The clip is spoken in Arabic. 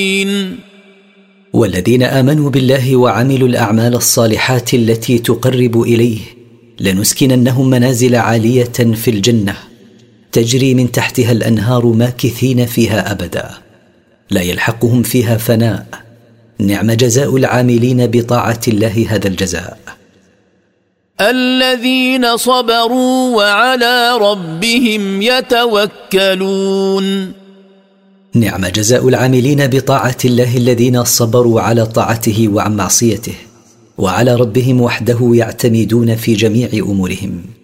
والذين آمنوا بالله وعملوا الأعمال الصالحات التي تقرب إليه لنسكننهم منازل عالية في الجنة تجري من تحتها الأنهار ماكثين فيها أبدا لا يلحقهم فيها فناء. نعم جزاء العاملين بطاعة الله هذا الجزاء. الذين صبروا وعلى ربهم يتوكلون. نعم جزاء العاملين بطاعة الله الذين صبروا على طاعته وعن معصيته وعلى ربهم وحده يعتمدون في جميع أمورهم.